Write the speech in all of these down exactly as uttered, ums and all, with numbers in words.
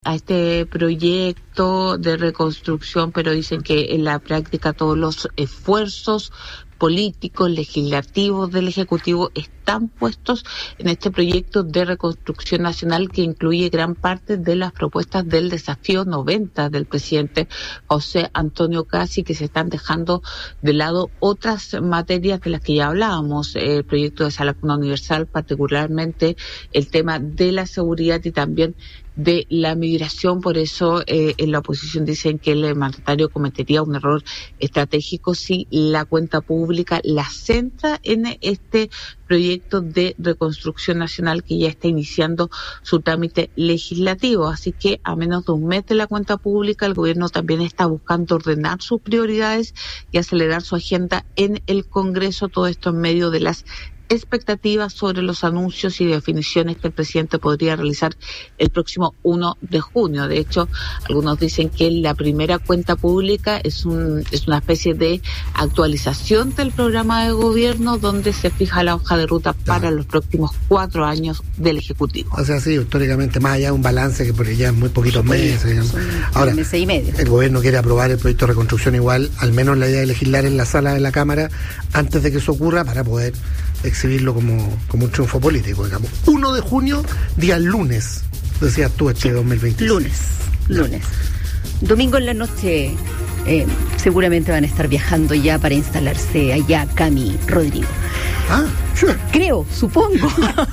a este proyecto de reconstrucción, pero dicen que en la práctica todos los esfuerzos políticos, legislativos del Ejecutivo están puestos en este proyecto de reconstrucción nacional que incluye gran parte de las propuestas del desafío noventa del presidente José Antonio Kast, que se están dejando de lado otras materias de las que ya hablábamos, el proyecto de salud universal, particularmente el tema de la seguridad y también de la migración. Por eso eh, en la oposición dicen que el mandatario cometería un error estratégico si la cuenta pública la centra en este proyecto de reconstrucción nacional que ya está iniciando su trámite legislativo. Así que a menos de un mes de la cuenta pública, el gobierno también está buscando ordenar sus prioridades y acelerar su agenda en el Congreso, todo esto en medio de las expectativas sobre los anuncios y definiciones que el presidente podría realizar el próximo primero de junio. De hecho, algunos dicen que la primera cuenta pública es un es una especie de actualización del programa de gobierno donde se fija la hoja de ruta para los próximos cuatro años del Ejecutivo. O sea, sí, históricamente, más allá de un balance que porque ya en muy poquitos meses. Digamos. Ahora, meses y medio. El gobierno quiere aprobar el proyecto de reconstrucción igual, al menos la idea de legislar en la sala de la Cámara antes de que eso ocurra para poder exhibirlo como, como un triunfo político, digamos. primero de junio, día lunes, decías tú, este dos mil veintiséis. Lunes, lunes. Domingo en la noche eh, seguramente van a estar viajando ya para instalarse allá Cami Rodrigo. Ah, sure. Creo, supongo.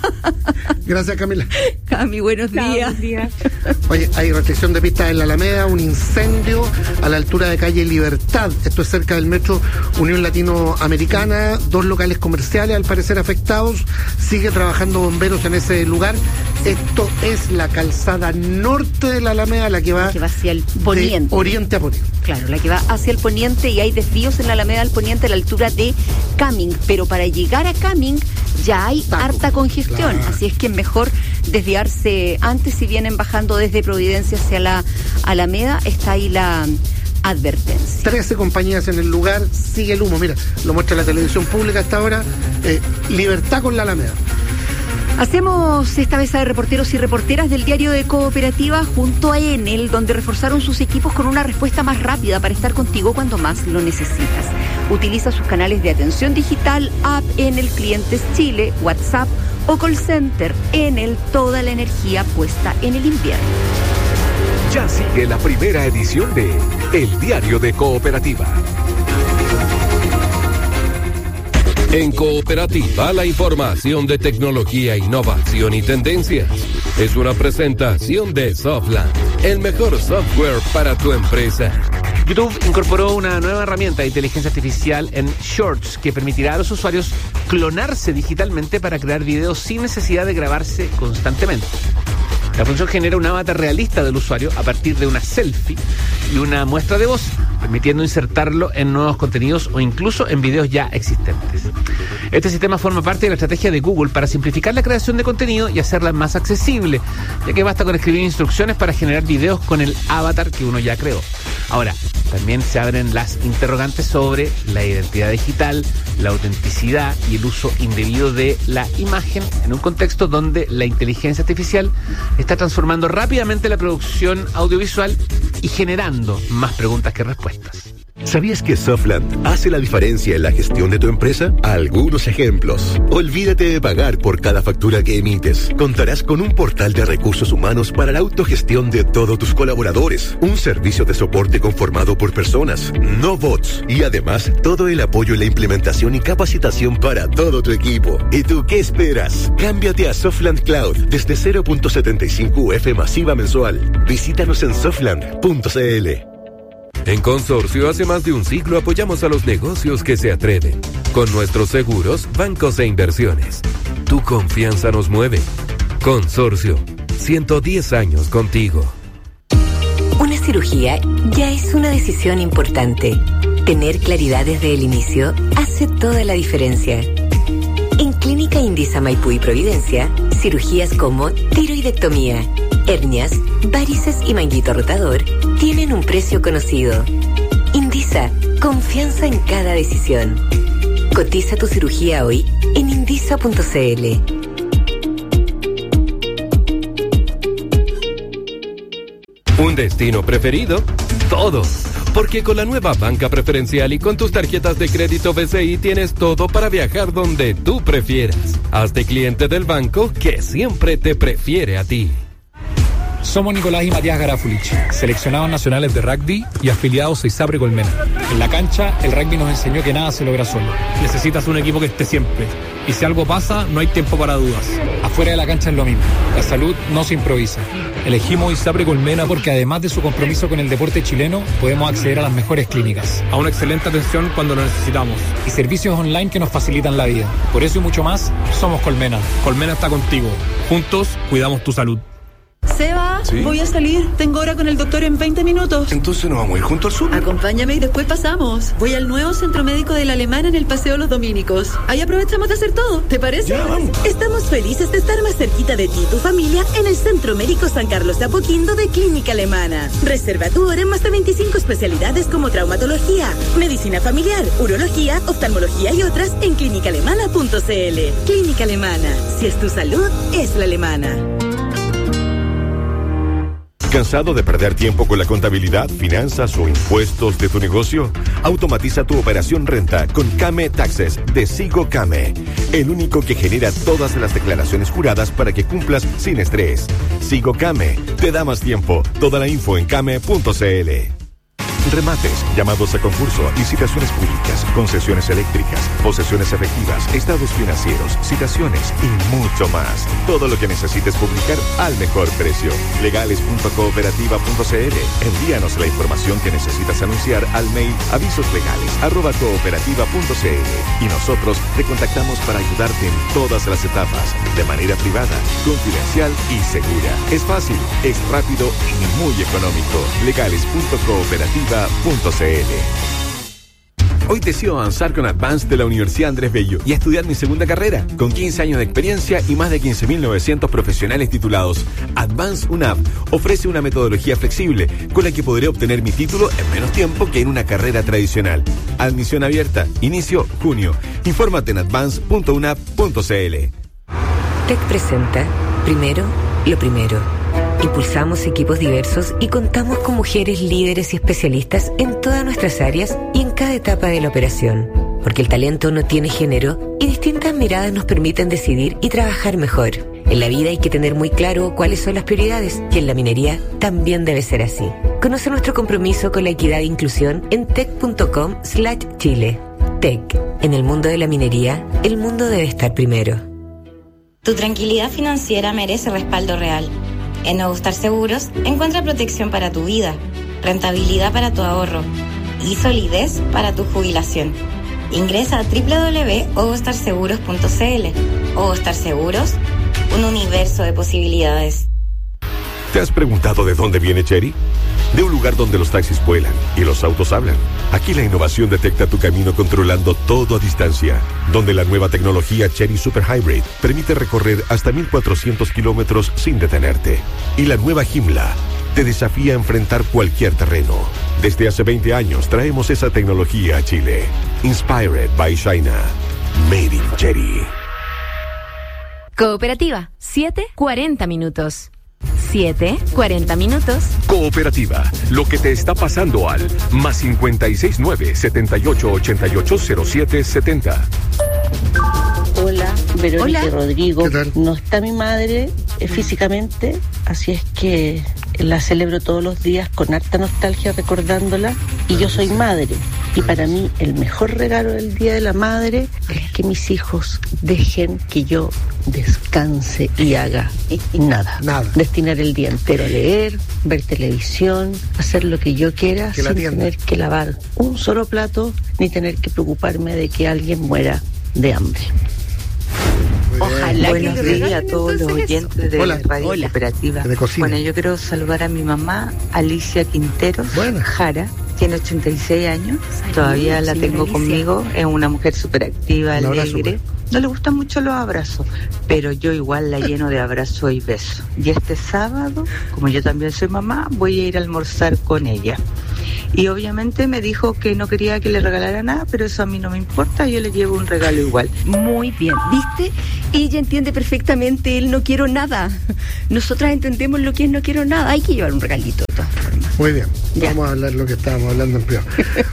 Gracias, Camila. Cami, buenos días. Buenos días. Oye, hay restricción de pistas en la Alameda, un incendio a la altura de calle Libertad. Esto es cerca del metro Unión Latinoamericana. Dos locales comerciales, al parecer, afectados. Sigue trabajando bomberos en ese lugar. Esto es la calzada norte de la Alameda, la que va, la que va hacia el poniente. Oriente a poniente. Claro, la que va hacia el poniente, y hay desvíos en la Alameda del Poniente a la altura de Cumming, pero para llegar a Cumming ya hay Taco. harta congestión, claro. Así es que es mejor desviarse antes. Si vienen bajando desde Providencia hacia la Alameda, está ahí la advertencia. Trece compañías en el lugar, sigue el humo, mira, lo muestra la televisión pública hasta ahora. eh, Libertad con la Alameda. Hacemos esta mesa de reporteros y reporteras del diario de Cooperativa junto a Enel, donde reforzaron sus equipos con una respuesta más rápida para estar contigo cuando más lo necesitas. Utiliza sus canales de atención digital, app Enel Clientes Chile, WhatsApp o call center. Enel, toda la energía puesta en el invierno. Ya sigue la primera edición de El Diario de Cooperativa. En Cooperativa, la información de tecnología, innovación y tendencias. Es una presentación de Softland, el mejor software para tu empresa. YouTube incorporó una nueva herramienta de inteligencia artificial en Shorts que permitirá a los usuarios clonarse digitalmente para crear videos sin necesidad de grabarse constantemente. La función genera un avatar realista del usuario a partir de una selfie y una muestra de voz, permitiendo insertarlo en nuevos contenidos o incluso en videos ya existentes. Este sistema forma parte de la estrategia de Google para simplificar la creación de contenido y hacerla más accesible, ya que basta con escribir instrucciones para generar videos con el avatar que uno ya creó. Ahora, también se abren las interrogantes sobre la identidad digital, la autenticidad y el uso indebido de la imagen en un contexto donde la inteligencia artificial está transformando rápidamente la producción audiovisual y generando más preguntas que respuestas. ¿Sabías que Softland hace la diferencia en la gestión de tu empresa? Algunos ejemplos. Olvídate de pagar por cada factura que emites. Contarás con un portal de recursos humanos para la autogestión de todos tus colaboradores. Un servicio de soporte conformado por personas, no bots. Y además, todo el apoyo en la implementación y capacitación para todo tu equipo. ¿Y tú qué esperas? Cámbiate a Softland Cloud desde cero punto setenta y cinco U F masiva mensual. Visítanos en softland punto c l. En Consorcio, hace más de un siglo apoyamos a los negocios que se atreven. Con nuestros seguros, bancos e inversiones. Tu confianza nos mueve. Consorcio, ciento diez años contigo. Una cirugía ya es una decisión importante. Tener claridad desde el inicio hace toda la diferencia. En Clínica Indisa Maipú y Providencia, cirugías como tiroidectomía, hernias, varices y manguito rotador tienen un precio conocido. Indisa, confianza en cada decisión. Cotiza tu cirugía hoy en indisa punto c l. ¿Un destino preferido? Todo. Porque con la nueva banca preferencial y con tus tarjetas de crédito B C I tienes todo para viajar donde tú prefieras. Hazte cliente del banco que siempre te prefiere a ti. Somos Nicolás y Matías Garafulich, seleccionados nacionales de rugby y afiliados a ISAPRE Colmena. En la cancha, el rugby nos enseñó que nada se logra solo. Necesitas un equipo que esté siempre. Y si algo pasa, no hay tiempo para dudas. Afuera de la cancha es lo mismo. La salud no se improvisa. Elegimos ISAPRE Colmena porque además de su compromiso con el deporte chileno, podemos acceder a las mejores clínicas, a una excelente atención cuando lo necesitamos y servicios online que nos facilitan la vida. Por eso y mucho más, somos Colmena. Colmena está contigo. Juntos, cuidamos tu salud. Seba, ¿sí? Voy a salir. Tengo hora con el doctor en veinte minutos. Entonces nos vamos a ir juntos al sur. Acompáñame y después pasamos. Voy al nuevo centro médico de la Alemana en el Paseo Los Dominicos. Ahí aprovechamos de hacer todo. ¿Te parece? Ya, vamos. Estamos felices de estar más cerquita de ti y tu familia en el Centro Médico San Carlos de Apoquindo de Clínica Alemana. Reserva tu hora en más de veinticinco especialidades como traumatología, medicina familiar, urología, oftalmología y otras en clínica alemana punto c l. Clínica Alemana. Si es tu salud, es la alemana. ¿Cansado de perder tiempo con la contabilidad, finanzas o impuestos de tu negocio? Automatiza tu operación renta con Came Taxes de Sigo Came, el único que genera todas las declaraciones juradas para que cumplas sin estrés. Sigo Came te da más tiempo. Toda la info en came punto c l. Remates, llamados a concurso, licitaciones públicas, concesiones eléctricas, posesiones efectivas, estados financieros, citaciones y mucho más. Todo lo que necesites publicar al mejor precio. legales punto cooperativa punto c l. Envíanos la información que necesitas anunciar al mail avisoslegales arroba cooperativa punto c l y nosotros te contactamos para ayudarte en todas las etapas, de manera privada, confidencial y segura. Es fácil, es rápido y muy económico. legales punto cooperativa punto c l. Hoy decido avanzar con Advance de la Universidad Andrés Bello y estudiar mi segunda carrera. Con quince años de experiencia y más de quince mil novecientos profesionales titulados, Advance UNAV ofrece una metodología flexible con la que podré obtener mi título en menos tiempo que en una carrera tradicional. Admisión abierta. Inicio junio. Infórmate en advance punto unav punto c l. TEC presenta Primero, lo primero. Impulsamos equipos diversos y contamos con mujeres líderes y especialistas en todas nuestras áreas y en cada etapa de la operación. Porque el talento no tiene género y distintas miradas nos permiten decidir y trabajar mejor. En la vida hay que tener muy claro cuáles son las prioridades y en la minería también debe ser así. Conoce nuestro compromiso con la equidad e inclusión en tec punto com slash chile. TEC. En el mundo de la minería, el mundo debe estar primero. Tu tranquilidad financiera merece respaldo real. En Ogostar Seguros encuentra protección para tu vida, rentabilidad para tu ahorro y solidez para tu jubilación. Ingresa a doble u doble u doble u punto ogostar seguros punto c l. Ogostar Seguros, un universo de posibilidades. ¿Te has preguntado de dónde viene Chery? De un lugar donde los taxis vuelan y los autos hablan. Aquí la innovación detecta tu camino controlando todo a distancia. Donde la nueva tecnología Chery Super Hybrid permite recorrer hasta mil cuatrocientos kilómetros sin detenerte. Y la nueva Joomla te desafía a enfrentar cualquier terreno. Desde hace veinte años traemos esa tecnología a Chile. Inspired by China. Made in Chery. Cooperativa, siete cuarenta minutos. siete cuarenta minutos. Cooperativa, lo que te está pasando al más cincuenta y seis nueve, setenta y ocho ochenta y ocho cero siete setenta. Hola, Verónica Hola. y Rodrigo. ¿Qué tal? No está mi madre eh, físicamente, así es que la celebro todos los días con harta nostalgia recordándola. Y yo soy madre. Y para mí el mejor regalo del Día de la Madre es que mis hijos dejen que yo descanse y haga nada. Nada. Destinar el día entero a leer, ver televisión, hacer lo que yo quiera Que la sin atienda. tener que lavar un solo plato ni tener que preocuparme de que alguien muera de hambre. Ojalá Buenos que le días a regalen todos los entonces eso. oyentes de Hola. Radio Hola. Cooperativa. De cocina. Bueno, yo quiero saludar a mi mamá, Alicia Quinteros Bueno. Jara. Tiene ochenta y seis años, Saludos, todavía la señora tengo Alicia. conmigo, es una mujer súper activa, Un abrazo, alegre. No le gustan mucho los abrazos, pero yo igual la lleno de abrazos y besos. Y este sábado, como yo también soy mamá, voy a ir a almorzar con ella. Y obviamente me dijo que no quería que le regalara nada, pero eso a mí no me importa, yo le llevo un regalo igual. Muy bien, ¿viste? Ella entiende perfectamente el no quiero nada. Nosotras entendemos lo que es no quiero nada. Hay que llevar un regalito de todas formas. Muy bien, ya. Vamos a hablar lo que estábamos hablando en privado.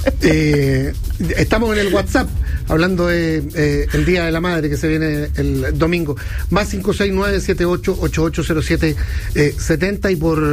eh, estamos en el WhatsApp hablando de eh, el Día de la Madre que se viene el domingo. Más cinco seis nueve siete ocho ocho ocho cero siete setenta y por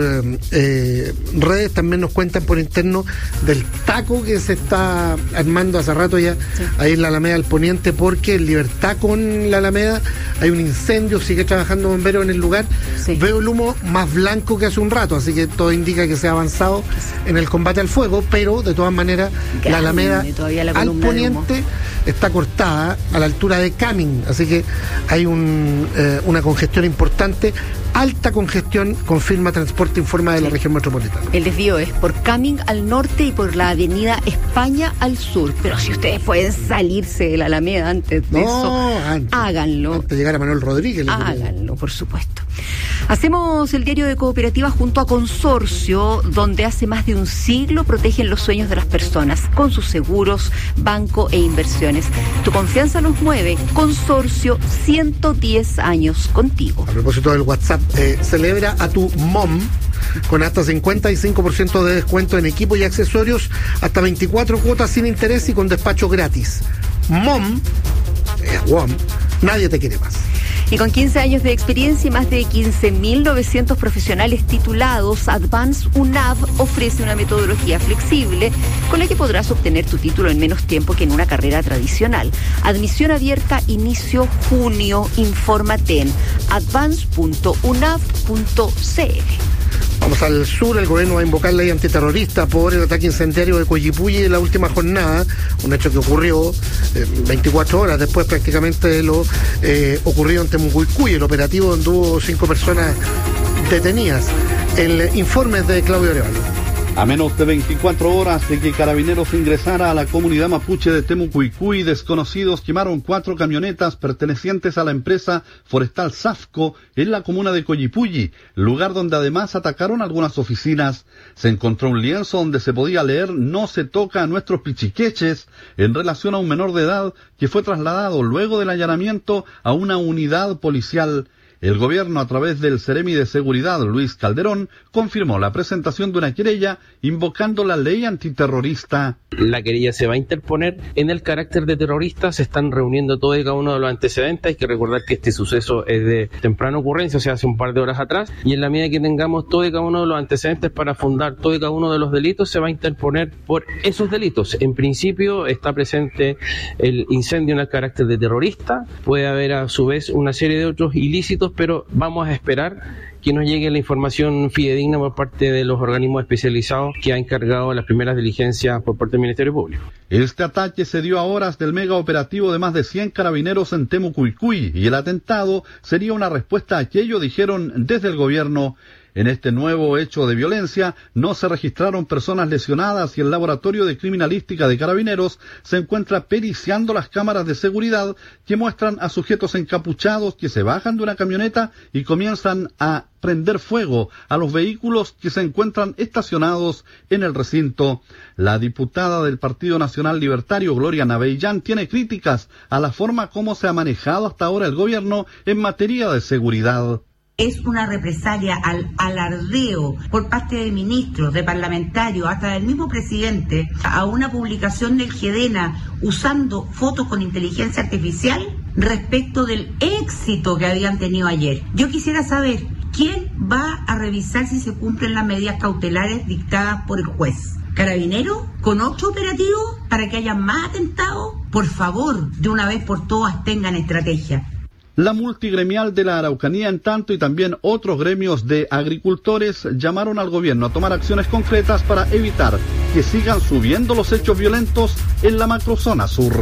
eh, redes también nos cuentan por interno del taco que se está armando hace rato ya, sí, ahí en la Alameda del Poniente, porque en Libertad con la Alameda hay un incendio, sigue trabajando bomberos en el lugar. Sí. Veo el humo más blanco que hace un rato, así que todo indica que se ha avanzado en el combate al fuego, pero de todas maneras Grande, la Alameda la al Poniente está cortada a la altura de Camin, así que hay un, eh, una congestión importante, alta congestión, confirma Transporte Informa de sí. la región metropolitana. El desvío es por Camin al norte y por la avenida España al sur, pero si ustedes pueden salirse de la Alameda antes de no, eso, antes, háganlo. Antes de llegar a Manuel Rodríguez. Háganlo, por supuesto. Hacemos el diario de Cooperativa junto a Consorcio, donde hace más de un siglo protegen los sueños de las personas con sus seguros, banco e inversiones. Tu confianza nos mueve. Consorcio, ciento diez años contigo. A propósito del WhatsApp, eh, celebra a tu mom con hasta cincuenta y cinco por ciento de descuento en equipo y accesorios, hasta veinticuatro cuotas sin interés y con despacho gratis. Mom, eh, Mom, nadie te quiere más. Y con quince años de experiencia y más de quince mil novecientos profesionales titulados, Advance U N A V ofrece una metodología flexible con la que podrás obtener tu título en menos tiempo que en una carrera tradicional. Admisión abierta, inicio junio. Infórmate en advance punto unav punto c l. Vamos al sur. El gobierno va a invocar ley antiterrorista por el ataque incendiario de Coyipulli en la última jornada, un hecho que ocurrió eh, veinticuatro horas después prácticamente de lo eh, ocurrido en Temucuicui. El operativo donde hubo cinco personas detenidas. El informe es de Claudio Arevalo. A menos de veinticuatro horas de que Carabineros ingresara a la comunidad mapuche de Temucuicui, desconocidos quemaron cuatro camionetas pertenecientes a la empresa forestal Safco en la comuna de Coyipulli, lugar donde además atacaron algunas oficinas. Se encontró un lienzo donde se podía leer "No se toca a nuestros pichiqueches" en relación a un menor de edad que fue trasladado luego del allanamiento a una unidad policial. El gobierno, a través del Seremi de Seguridad, Luis Calderón, confirmó la presentación de una querella invocando la ley antiterrorista. La querella se va a interponer en el carácter de terrorista. Se están reuniendo todos y cada uno de los antecedentes. Hay que recordar que este suceso es de temprana ocurrencia, o sea, hace un par de horas atrás. Y en la medida que tengamos todos y cada uno de los antecedentes para fundar todo y cada uno de los delitos, se va a interponer por esos delitos. En principio está presente el incendio en el carácter de terrorista. Puede haber a su vez una serie de otros ilícitos, pero vamos a esperar que nos llegue la información fidedigna por parte de los organismos especializados que ha encargado las primeras diligencias por parte del Ministerio Público. Este ataque se dio a horas del mega operativo de más de cien carabineros en Temucuicui, y el atentado sería una respuesta a aquello, dijeron desde el gobierno. En este nuevo hecho de violencia no se registraron personas lesionadas y el laboratorio de criminalística de Carabineros se encuentra periciando las cámaras de seguridad que muestran a sujetos encapuchados que se bajan de una camioneta y comienzan a prender fuego a los vehículos que se encuentran estacionados en el recinto. La diputada del Partido Nacional Libertario, Gloria Navellán, tiene críticas a la forma como se ha manejado hasta ahora el gobierno en materia de seguridad. Es una represalia al alardeo por parte de ministros, de parlamentarios, hasta del mismo presidente, a una publicación del GEDENA usando fotos con inteligencia artificial respecto del éxito que habían tenido ayer. Yo quisiera saber, ¿quién va a revisar si se cumplen las medidas cautelares dictadas por el juez? ¿Carabinero? ¿Con otro operativo para que haya más atentados? Por favor, de una vez por todas tengan estrategia. La multigremial de la Araucanía, en tanto, y también otros gremios de agricultores llamaron al gobierno a tomar acciones concretas para evitar que sigan subiendo los hechos violentos en la macrozona sur.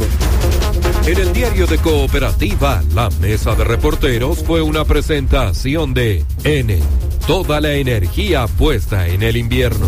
En el diario de Cooperativa, la mesa de reporteros fue una presentación de N, toda la energía puesta en el invierno.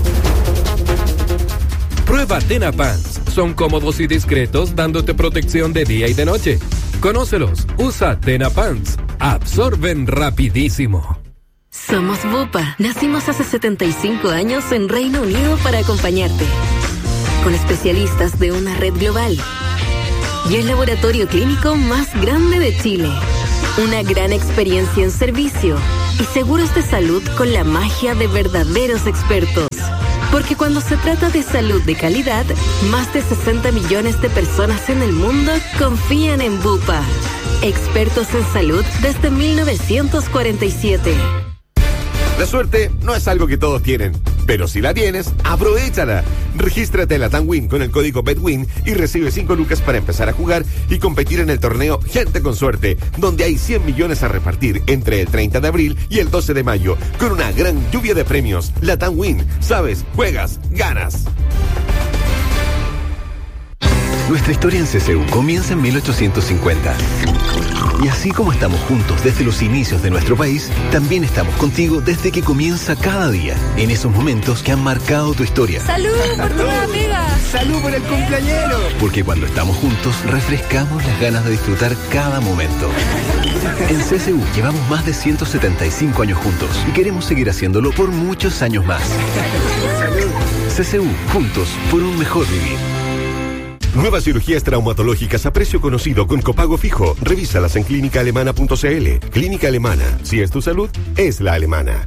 Prueba Tena Pants, son cómodos y discretos dándote protección de día y de noche. Conócelos, usa Tena Pants, absorben rapidísimo. Somos Bupa. Nacimos hace setenta y cinco años en Reino Unido para acompañarte. Con especialistas de una red global. Y el laboratorio clínico más grande de Chile. Una gran experiencia en servicio. Y seguros de salud con la magia de verdaderos expertos. Porque cuando se trata de salud de calidad, más de sesenta millones de personas en el mundo confían en Bupa. Expertos en salud desde mil novecientos cuarenta y siete. La suerte no es algo que todos tienen, pero si la tienes, aprovéchala. Regístrate en la TANWIN con el código BETWIN y recibe cinco lucas para empezar a jugar y competir en el torneo Gente con Suerte, donde hay cien millones a repartir entre el treinta de abril y el doce de mayo, con una gran lluvia de premios. La TANWIN, sabes, juegas, ganas. Nuestra historia en C C U comienza en mil ochocientos cincuenta. Y así como estamos juntos desde los inicios de nuestro país, también estamos contigo desde que comienza cada día, en esos momentos que han marcado tu historia. ¡Salud por tu nueva amiga! ¡Salud por el cumpleañero! Porque cuando estamos juntos, refrescamos las ganas de disfrutar cada momento. En C C U llevamos más de ciento setenta y cinco años juntos y queremos seguir haciéndolo por muchos años más. ¡Salud! C C U, juntos por un mejor vivir. Nuevas cirugías traumatológicas a precio conocido con copago fijo. Revísalas en clínica alemana punto c l. Clínica Alemana. Si es tu salud, es la alemana.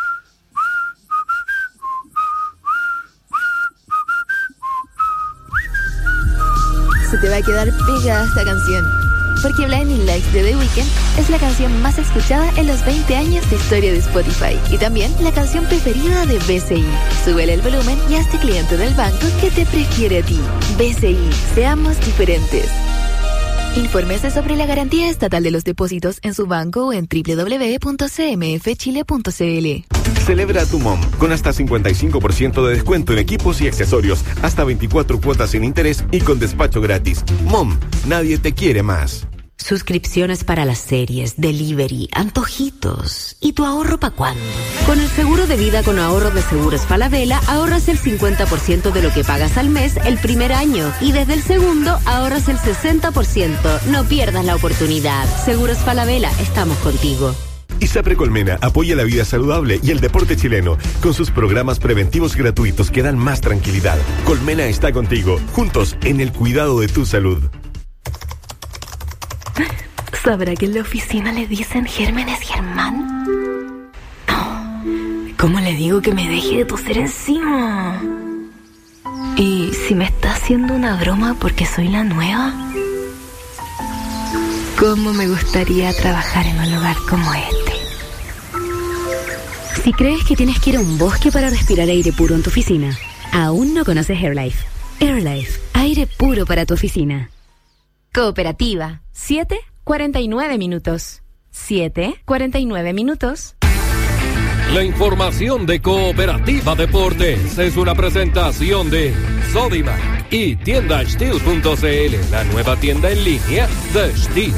Se te va a quedar pegada esta canción. Porque Blinding Lights de The Weeknd es la canción más escuchada en los veinte años de historia de Spotify. Y también la canción preferida de B C I. Súbele el volumen y hazte cliente del banco que te prefiere a ti. B C I. Seamos diferentes. Infórmese sobre la garantía estatal de los depósitos en su banco o en doble u doble u doble u punto c m f chile punto c l. Celebra a tu mom con hasta cincuenta y cinco por ciento de descuento en equipos y accesorios, hasta veinticuatro cuotas sin interés y con despacho gratis. Mom, nadie te quiere más. Suscripciones para las series, delivery, antojitos. ¿Y tu ahorro para cuándo? Con el seguro de vida con ahorro de Seguros Falabella ahorras el cincuenta por ciento de lo que pagas al mes el primer año y desde el segundo ahorras el sesenta por ciento. No pierdas la oportunidad. Seguros Falabella, estamos contigo. ISAPRE Colmena apoya la vida saludable y el deporte chileno con sus programas preventivos gratuitos que dan más tranquilidad. Colmena está contigo, juntos en el cuidado de tu salud. ¿Sabrá que en la oficina le dicen Gérmenes Germán? No. ¿Cómo le digo que me deje de toser encima? ¿Y si me está haciendo una broma porque soy la nueva? ¿Cómo me gustaría trabajar en un lugar como este? Si crees que tienes que ir a un bosque para respirar aire puro en tu oficina, aún no conoces AirLife. AirLife, aire puro para tu oficina. Cooperativa, siete cuarenta y nueve minutos. siete cuarenta y nueve minutos. La información de Cooperativa Deportes es una presentación de Sodimac y tienda Steel punto c l, la nueva tienda en línea de Steel.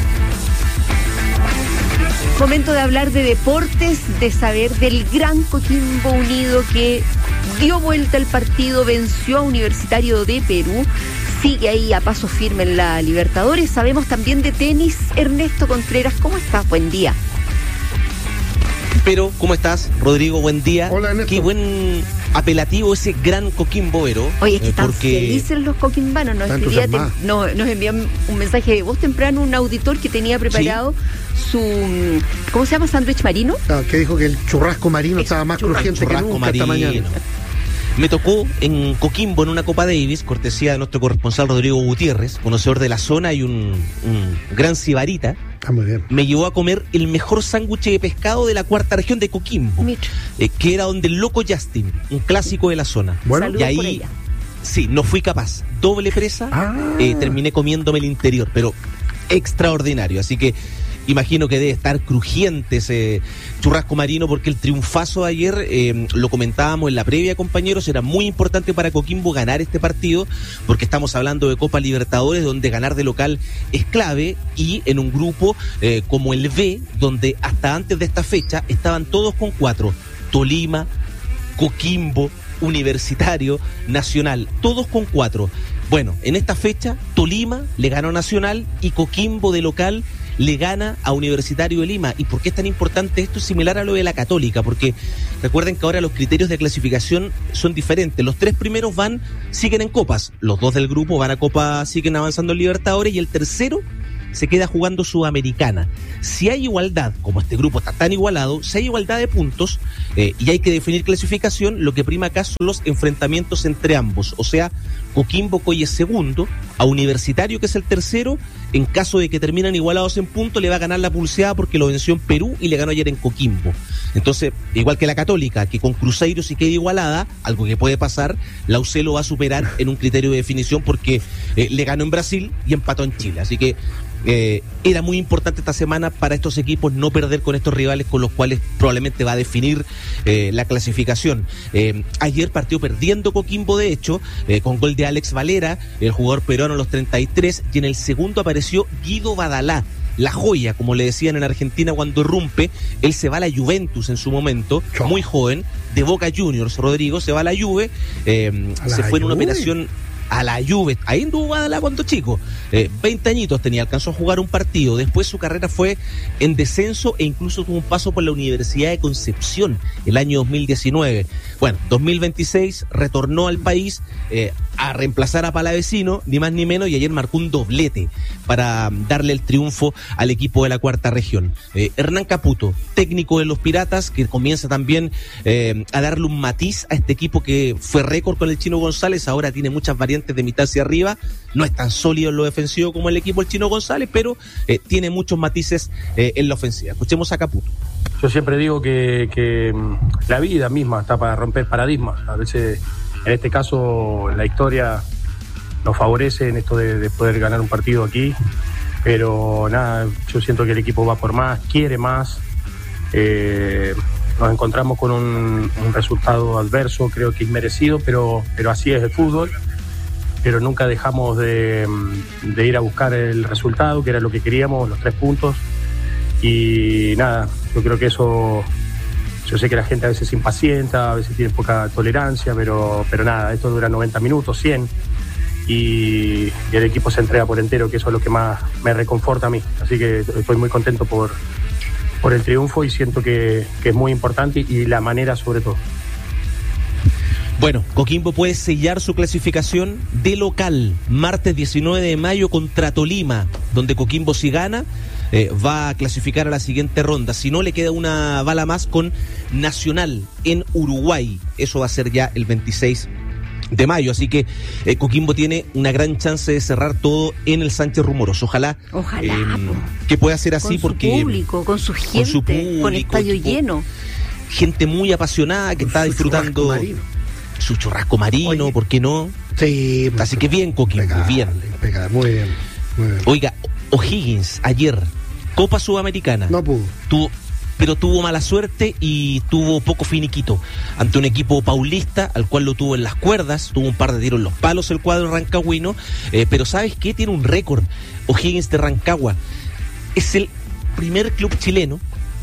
Momento de hablar de deportes, de saber del gran Coquimbo Unido que dio vuelta al partido, venció a Universitario de Perú, sigue ahí a paso firme en la Libertadores. Sabemos también de tenis. Ernesto Contreras, ¿cómo estás? Buen día. Pero, ¿cómo estás, Rodrigo? Buen día. Hola, Ernesto. Qué buen apelativo ese gran Coquimboero. Oye, es que eh, están porque... felices los coquimbanos. Nos, escribía, te, no, nos envían un mensaje de voz temprano, un auditor que tenía preparado ¿Sí? su, ¿cómo se llama? Sándwich marino. Ah, que dijo que el churrasco marino es estaba más crujiente que nunca esta mañana. Me tocó en Coquimbo, en una Copa Davis, cortesía de nuestro corresponsal Rodrigo Gutiérrez, conocedor de la zona y un, un gran sibarita. Ah, muy bien. Me llevó a comer el mejor sándwich de pescado de la cuarta región de Coquimbo, eh, que era donde el Loco Justin, un clásico de la zona. Bueno, y ahí, sí, no fui capaz. Doble presa, ah. eh, terminé comiéndome el interior, pero extraordinario. Así que imagino que debe estar crujiente ese churrasco marino, porque el triunfazo de ayer, eh, lo comentábamos en la previa, compañeros, era muy importante para Coquimbo ganar este partido, porque estamos hablando de Copa Libertadores, donde ganar de local es clave, y en un grupo eh, como el B, donde hasta antes de esta fecha estaban todos con cuatro: Tolima, Coquimbo, Universitario, Nacional, todos con cuatro. Bueno, en esta fecha Tolima le ganó a Nacional y Coquimbo de local le gana a Universitario de Lima. ¿Y por qué es tan importante esto? Es similar a lo de la Católica, porque recuerden que ahora los criterios de clasificación son diferentes. Los tres primeros van, siguen en copas, los dos del grupo van a Copa, siguen avanzando en Libertadores, y el tercero se queda jugando Sudamericana. Si hay igualdad, como este grupo está tan igualado, si hay igualdad de puntos eh, y hay que definir clasificación, lo que prima acá son los enfrentamientos entre ambos. O sea, Coquimbo Coy es segundo, a Universitario, que es el tercero, en caso de que terminan igualados en puntos, le va a ganar la pulseada porque lo venció en Perú y le ganó ayer en Coquimbo. Entonces, igual que la Católica, que con Cruzeiro si queda igualada, algo que puede pasar, la U C lo va a superar en un criterio de definición porque eh, le ganó en Brasil y empató en Chile. Así que Eh, era muy importante esta semana para estos equipos no perder con estos rivales con los cuales probablemente va a definir eh, la clasificación. Eh, ayer partió perdiendo Coquimbo, de hecho, eh, con gol de Alex Valera, el jugador peruano a los treinta y tres, y en el segundo apareció Guido Badalá, la joya, como le decían en Argentina cuando irrumpe. Él se va a la Juventus en su momento, muy joven, de Boca Juniors. Rodrigo se va a la Juve, eh, se fue en una operación a la Juve, ahí anduvo Badalá cuando chico, eh, veinte añitos tenía, alcanzó a jugar un partido, después su carrera fue en descenso e incluso tuvo un paso por la Universidad de Concepción el año dos mil diecinueve. Bueno, dos mil veintiséis retornó al país eh, a reemplazar a Palavecino, ni más ni menos, y ayer marcó un doblete para darle el triunfo al equipo de la cuarta región. Eh, Hernán Caputo, técnico de los Piratas, que comienza también eh, a darle un matiz a este equipo que fue récord con el Chino González, ahora tiene muchas variantes de mitad hacia arriba, no es tan sólido en lo defensivo como el equipo del Chino González, pero eh, tiene muchos matices eh, en la ofensiva. Escuchemos a Caputo. Yo siempre digo que, que la vida misma está para romper paradigmas. A veces, en este caso, la historia nos favorece en esto de, de poder ganar un partido aquí, pero nada, yo siento que el equipo va por más, quiere más. Eh, nos encontramos con un, un resultado adverso, creo que inmerecido, pero, pero así es el fútbol. Pero nunca dejamos de, de ir a buscar el resultado, que era lo que queríamos, los tres puntos. Y nada, yo creo que eso, yo sé que la gente a veces se impacienta, a veces tiene poca tolerancia, pero, pero nada, esto dura noventa minutos, cien, y, y el equipo se entrega por entero, que eso es lo que más me reconforta a mí. Así que estoy muy contento por, por el triunfo y siento que, que es muy importante y, y la manera sobre todo. Bueno, Coquimbo puede sellar su clasificación de local, martes diecinueve de mayo contra Tolima, donde Coquimbo si gana eh, va a clasificar a la siguiente ronda. Si no, le queda una bala más con Nacional en Uruguay. Eso va a ser ya el veintiséis de mayo, así que eh, Coquimbo tiene una gran chance de cerrar todo en el Sánchez Rumoroso. Ojalá, Ojalá eh, que pueda ser así, con porque su público, con su gente, con, su público, con estadio tipo, lleno, gente muy apasionada que está disfrutando su churrasco marino. Oye, ¿por qué no? Sí, así que bien, Coquimbo, impecable, bien. Impecable, muy bien, muy bien. Oiga, O'Higgins ayer, Copa Sudamericana. No pudo. Tuvo, pero tuvo mala suerte y tuvo poco finiquito ante un equipo paulista al cual lo tuvo en las cuerdas, tuvo un par de tiros en los palos el cuadro rancagüino, eh, pero ¿sabes qué? Tiene un récord O'Higgins de Rancagua. Es el primer club chileno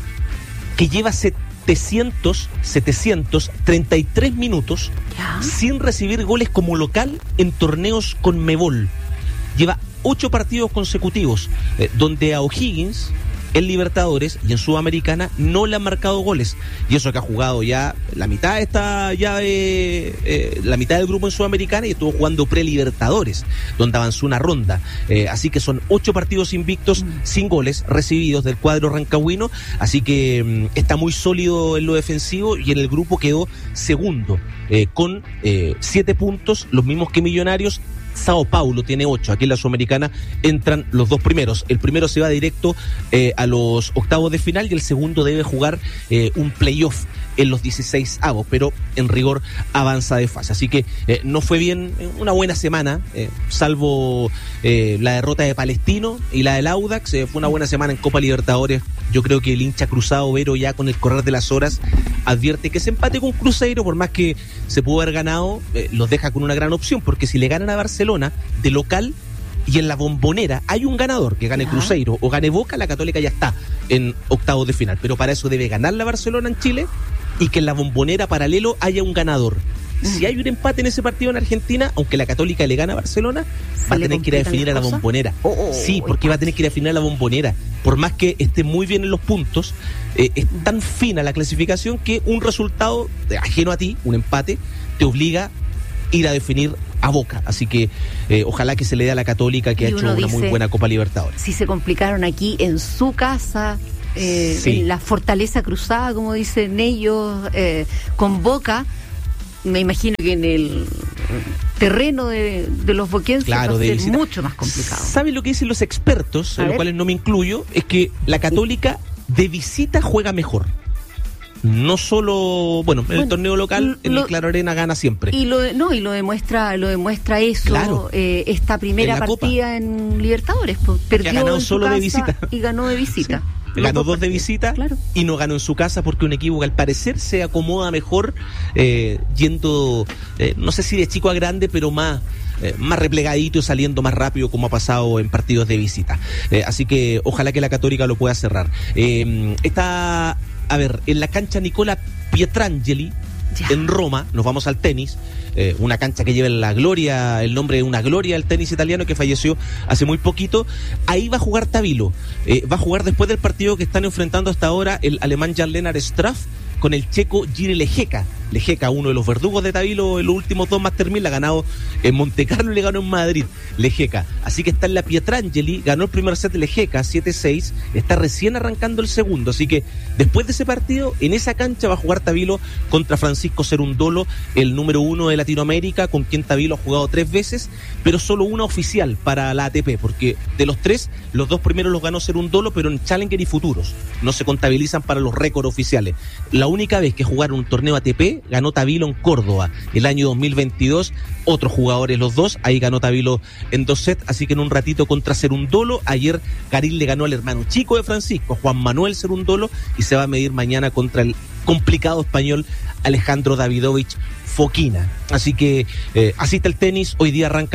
que lleva setecientos, setecientos treinta y tres minutos ¿Ya? sin recibir goles como local en torneos Conmebol. Lleva ocho partidos consecutivos eh, donde a O'Higgins en Libertadores y en Sudamericana no le han marcado goles, y eso que ha jugado ya la mitad está ya eh, eh, la mitad del grupo en Sudamericana y estuvo jugando pre-Libertadores donde avanzó una ronda, eh, así que son ocho partidos invictos mm. sin goles recibidos del cuadro rancagüino, así que mm, está muy sólido en lo defensivo y en el grupo quedó segundo eh, con eh, siete puntos, los mismos que Millonarios. Sao Paulo tiene ocho, aquí en la Sudamericana entran los dos primeros, el primero se va directo eh, a los octavos de final y el segundo debe jugar eh, un playoff en los dieciséis avos, pero en rigor avanza de fase, así que eh, no fue bien, una buena semana, eh, salvo eh, la derrota de Palestino y la del Audax, eh, fue una buena semana en Copa Libertadores. Yo creo que el hincha cruzado Vero ya con el correr de las horas advierte que ese empate con Cruzeiro, por más que se pudo haber ganado, eh, los deja con una gran opción, porque si le ganan a Barcelona de local y en la Bombonera hay un ganador, que gane Cruzeiro o gane Boca, la Católica ya está en octavos de final, pero para eso debe ganar la Barcelona en Chile y que en la Bombonera paralelo haya un ganador. Si hay un empate en ese partido en Argentina, aunque la Católica le gana a Barcelona, va a tener que ir a definir a la Bombonera. Oh, oh, sí, porque va a tener que ir a definir a la Bombonera. por más que esté muy bien en los puntos, eh, es tan fina la clasificación que un resultado ajeno a ti, un empate, te obliga a ir a definir a Boca. Así que eh, ojalá que se le dé a la Católica, que y ha hecho una dice, muy buena Copa Libertadores. Si se complicaron aquí en su casa, eh, sí. en la fortaleza cruzada, como dicen ellos, eh, con Boca, me imagino que en el terreno de, de los boquenses claro, va a ser visita. mucho más complicado. ¿Saben lo que dicen los expertos, a en los cuales no me incluyo? Es que la Católica de visita juega mejor. No solo, bueno, en bueno, el torneo local, en lo, el Claro Arena gana siempre. Y lo no, y lo demuestra, lo demuestra eso, claro. eh, esta primera en partida Copa. En Libertadores, pues, perdió ha ganado en solo su de visita y ganó de visita. Sí. Ganó dos de visita claro. y no ganó en su casa porque un equipo que al parecer se acomoda mejor eh, yendo, eh, no sé si de chico a grande, pero más eh, más replegadito y saliendo más rápido como ha pasado en partidos de visita. Eh, así que ojalá que la Católica lo pueda cerrar. Eh, está, a ver, en la cancha Nicola Pietrangeli, ya. en Roma, nos vamos al tenis, eh, una cancha que lleva la gloria, el nombre de una gloria del tenis italiano que falleció hace muy poquito. Ahí va a jugar Tavilo, eh, va a jugar después del partido que están enfrentando hasta ahora el alemán Jan-Lennart Straff con el checo Jiri Lejeka. Lejeka, uno de los verdugos de Tavilo en los últimos dos Master mil, la ha ganado en Monte Carlo y le ganó en Madrid, Lejeka. Así que está en la Pietrangeli, ganó el primer set Lejeka, siete seis, está recién arrancando el segundo, así que después de ese partido, en esa cancha va a jugar Tavilo contra Francisco Cerundolo, el número uno de Latinoamérica, con quien Tavilo ha jugado tres veces, pero solo una oficial para la A T P, porque de los tres, los dos primeros los ganó Cerundolo, pero en Challenger y Futuros, no se contabilizan para los récords oficiales. La única vez que jugaron un torneo A T P, ganó Tavilo en Córdoba el año dos mil veintidós, otros jugadores los dos, ahí ganó Tavilo en dos sets, así que en un ratito contra Cerundolo. Ayer Garín le ganó al hermano chico de Francisco, Juan Manuel Cerundolo, y se va a medir mañana contra el complicado español Alejandro Davidovich Fokina. Así que eh, así está el tenis, hoy día arranca.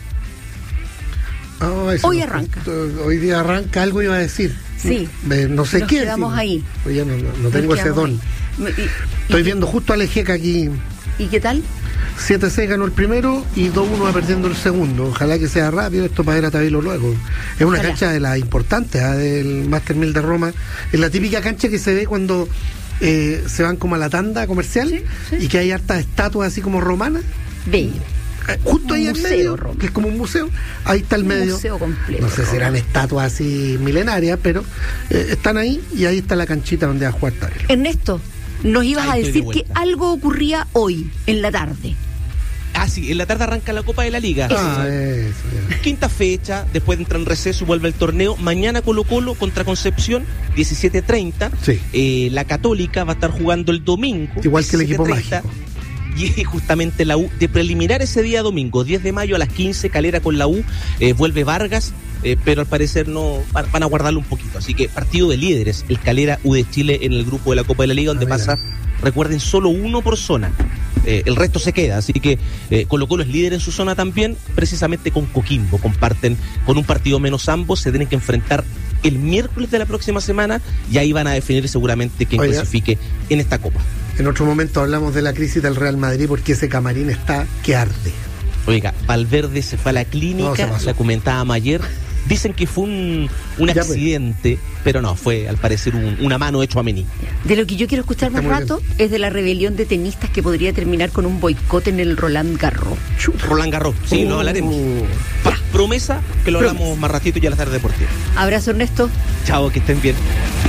Oh, hoy arranca. Hoy día arranca, algo iba a decir. Sí. Eh, no sé Nos qué. Quedamos sí. ahí. Pues ya no, no, no tengo ese don. Y, y, Estoy viendo justo a Lejeka aquí. ¿Y qué tal? siete seis ganó el primero y dos uno va perdiendo el segundo. Ojalá que sea rápido esto para ver a Tavilo luego. Es una Ojalá. cancha de las importantes, ¿eh? del Master mil de Roma. Es la típica cancha que se ve cuando eh, se van como a la tanda comercial, sí, sí. y que hay hartas estatuas así como romanas. Bello. Justo ahí en medio, Roma. que es como un museo, ahí está el un medio. Museo completo, no sé si eran estatuas así milenarias, pero eh, están ahí y ahí está la canchita donde va a jugar Tavilo. Ernesto, nos ibas ahí a decir que algo ocurría hoy, en la tarde. Ah, sí, en la tarde arranca la Copa de la Liga. Ah, eso, ya. Quinta fecha, después de entrar en receso vuelve el torneo. Mañana Colo Colo contra Concepción, diecisiete treinta. Sí. Eh, la Católica va a estar jugando el domingo. Igual que el equipo mágico. Y justamente la U, de preliminar ese día domingo, diez de mayo a las quince, Calera con la U, eh, vuelve Vargas, eh, pero al parecer no van a guardarlo un poquito. Así que partido de líderes, el Calera U de Chile en el grupo de la Copa de la Liga, donde ah, pasa, recuerden, solo uno por zona. Eh, el resto se queda, así que eh, Colo Colo es líder en su zona también, precisamente con Coquimbo, comparten con un partido menos ambos, se tienen que enfrentar el miércoles de la próxima semana y ahí van a definir seguramente quién Oiga. clasifique en esta Copa. En otro momento hablamos de la crisis del Real Madrid porque ese camarín está que arde. Oiga, Valverde se fue a la clínica, no, la comentábamos ayer. Dicen que fue un, un accidente, pues. pero no, fue al parecer un, una mano hecho a mení. De lo que yo quiero escuchar más rato bien. es de la rebelión de tenistas que podría terminar con un boicot en el Roland Garros. Roland Garros, sí, uh, lo hablaremos. Pa, promesa que lo hablamos promesa. más ratito y a la tarde deportiva. Abrazo, Ernesto. Chao, que estén bien.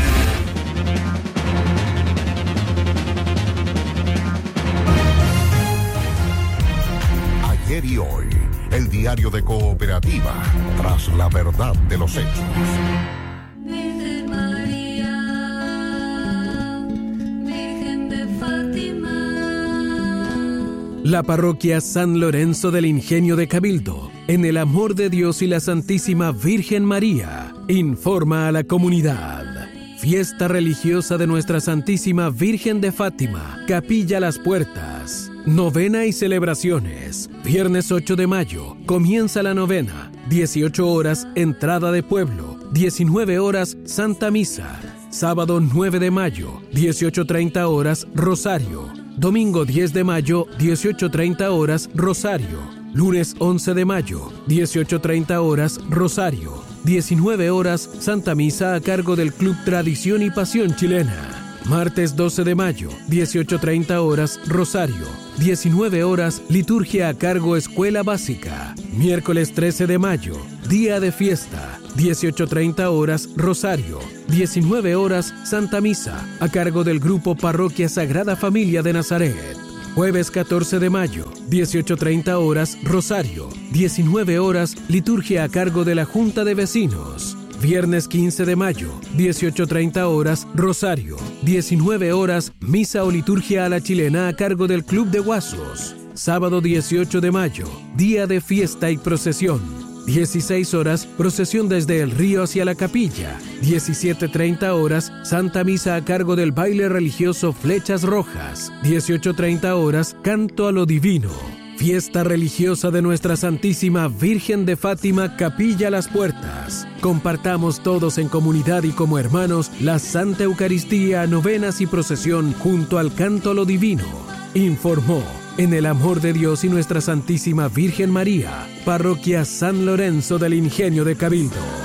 Ayer y hoy, el diario de Cooperativa, tras la verdad de los hechos. Virgen María, Virgen de Fátima. La parroquia San Lorenzo del Ingenio de Cabildo, en el amor de Dios y la Santísima Virgen María, informa a la comunidad. Fiesta religiosa de Nuestra Santísima Virgen de Fátima, Capilla Las Puertas. Novena y celebraciones. Viernes ocho de mayo, comienza la novena. dieciocho horas, entrada de pueblo. diecinueve horas, Santa Misa. Sábado nueve de mayo, dieciocho treinta horas, Rosario. Domingo diez de mayo, dieciocho treinta horas, Rosario. Lunes once de mayo, dieciocho treinta horas, Rosario. diecinueve horas, Santa Misa a cargo del Club Tradición y Pasión Chilena. Martes doce de mayo, dieciocho treinta horas, Rosario. diecinueve horas, liturgia a cargo Escuela Básica. Miércoles trece de mayo, día de fiesta. dieciocho treinta horas, Rosario. diecinueve horas, Santa Misa, a cargo del Grupo Parroquia Sagrada Familia de Nazaret. Jueves catorce de mayo, dieciocho treinta horas, Rosario. diecinueve horas, liturgia a cargo de la Junta de Vecinos. Viernes quince de mayo, dieciocho treinta horas, Rosario. diecinueve horas, misa o liturgia a la chilena a cargo del Club de Guasos. Sábado dieciocho de mayo, día de fiesta y procesión. dieciséis horas, procesión desde el río hacia la capilla. diecisiete treinta horas, Santa Misa a cargo del baile religioso Flechas Rojas. dieciocho treinta horas, canto a lo divino. Fiesta religiosa de Nuestra Santísima Virgen de Fátima, Capilla Las Puertas. Compartamos todos en comunidad y como hermanos la Santa Eucaristía, novenas y procesión junto al canto a lo divino. Informó, en el amor de Dios y Nuestra Santísima Virgen María, Parroquia San Lorenzo del Ingenio de Cabildo.